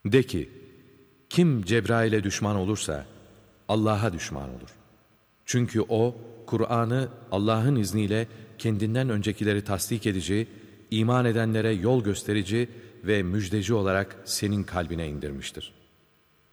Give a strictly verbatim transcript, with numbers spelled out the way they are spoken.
De ki, kim Cebrail'e düşman olursa Allah'a düşman olur. Çünkü o, Kur'an'ı Allah'ın izniyle kendinden öncekileri tasdik edici, iman edenlere yol gösterici ve müjdeci olarak senin kalbine indirmiştir.